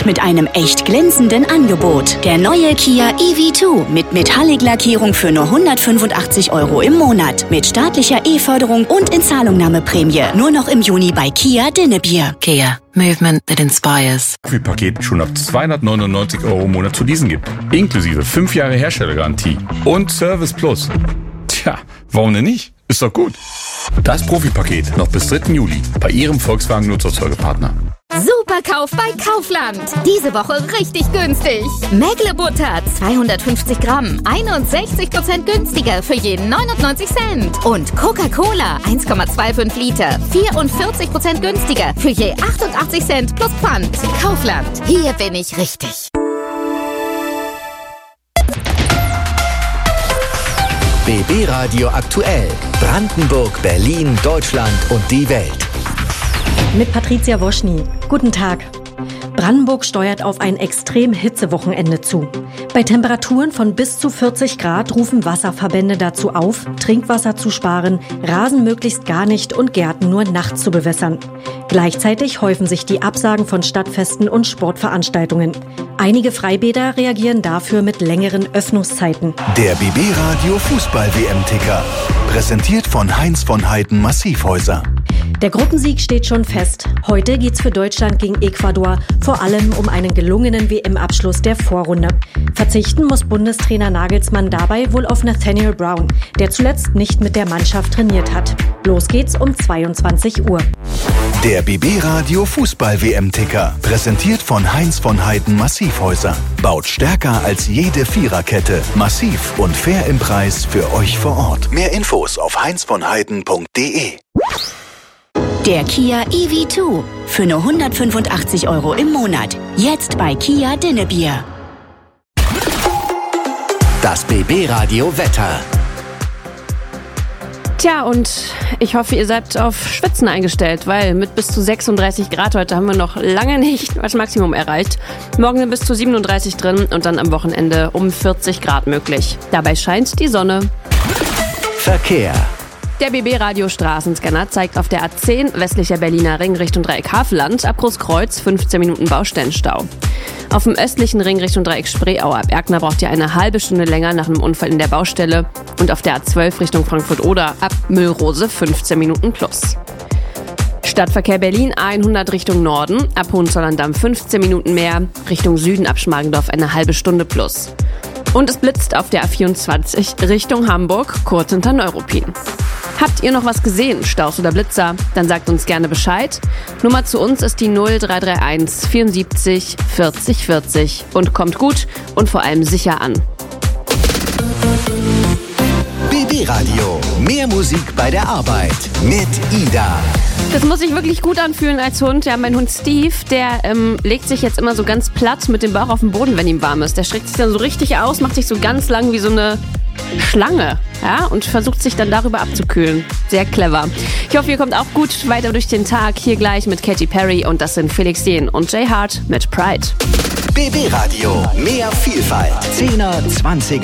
mit einem echt glänzenden Angebot. Der neue Kia EV2 mit Metallic-Lackierung für nur 185 € im Monat. Mit staatlicher E-Förderung und Inzahlungnahmeprämie. Nur noch im Juni bei Kia Dinnebier. Kia. Movement that inspires. Paket schon ab 299 € im Monat zu leasen gibt. Inklusive 5 Jahre Herstellergarantie und Service Plus. Tja, warum denn nicht? Ist doch gut. Das Profi-Paket noch bis 3. Juli bei Ihrem Volkswagen Nutzfahrzeugepartner. Superkauf bei Kaufland. Diese Woche richtig günstig. Mägle-Butter 250 Gramm, 61% günstiger für jeden 99 Cent. Und Coca-Cola 1,25 Liter, 44% günstiger für je 88 Cent plus Pfand. Kaufland, hier bin ich richtig. BB Radio aktuell. Brandenburg, Berlin, Deutschland und die Welt. Mit Patricia Woschny. Guten Tag. Brandenburg steuert auf ein extrem Hitzewochenende zu. Bei Temperaturen von bis zu 40 Grad rufen Wasserverbände dazu auf, Trinkwasser zu sparen, Rasen möglichst gar nicht und Gärten nur nachts zu bewässern. Gleichzeitig häufen sich die Absagen von Stadtfesten und Sportveranstaltungen. Einige Freibäder reagieren dafür mit längeren Öffnungszeiten. Der BB Radio Fußball-WM-Ticker. Präsentiert von Heinz von Heiden Massivhäuser. Der Gruppensieg steht schon fest. Heute geht's für Deutschland gegen Ecuador vor allem um einen gelungenen WM-Abschluss der Vorrunde. Verzichten muss Bundestrainer Nagelsmann dabei wohl auf Nathaniel Brown, der zuletzt nicht mit der Mannschaft trainiert hat. Los geht's um 22 Uhr. Der BB Radio Fußball-WM-Ticker. Präsentiert von Heinz von Heiden Massivhäuser. Baut stärker als jede Viererkette. Massiv und fair im Preis für euch vor Ort. Mehr Infos auf heinzvonheiden.de. Der Kia EV2 für nur 185 € im Monat. Jetzt bei Kia Dinnebier. Das BB Radio Wetter. Tja, und ich hoffe, ihr seid auf Schwitzen eingestellt, weil mit bis zu 36 Grad heute haben wir noch lange nicht das Maximum erreicht. Morgen sind bis zu 37 drin und dann am Wochenende um 40 Grad möglich. Dabei scheint die Sonne. Verkehr. Der BB-Radio-Straßenscanner zeigt auf der A10 westlicher Berliner Ring Richtung Dreieck Havelland ab Großkreuz 15 Minuten Baustellenstau. Auf dem östlichen Ring Richtung Dreieck Spreeau ab Erkner braucht ihr eine halbe Stunde länger nach einem Unfall in der Baustelle. Und auf der A12 Richtung Frankfurt-Oder ab Müllrose 15 Minuten plus. Stadtverkehr Berlin A100 Richtung Norden, ab Hohenzollern-Damm 15 Minuten mehr, Richtung Süden ab Schmargendorf eine halbe Stunde plus. Und es blitzt auf der A24 Richtung Hamburg, kurz hinter Neuruppin. Habt ihr noch was gesehen, Staus oder Blitzer? Dann sagt uns gerne Bescheid. Nummer zu uns ist die 0331 74 40 40 und kommt gut und vor allem sicher an. BB Radio. Mehr Musik bei der Arbeit mit Ida. Das muss sich wirklich gut anfühlen als Hund. Ja, mein Hund Steve, der legt sich jetzt immer so ganz platt mit dem Bauch auf den Boden, wenn ihm warm ist. Der streckt sich dann so richtig aus, macht sich so ganz lang wie so eine Schlange, ja, und versucht sich dann darüber abzukühlen. Sehr clever. Ich hoffe, ihr kommt auch gut weiter durch den Tag. Hier gleich mit Katy Perry und das sind Felix Jähn und Jay Hart mit Pride. BB Radio. Mehr Vielfalt. 10er, 20er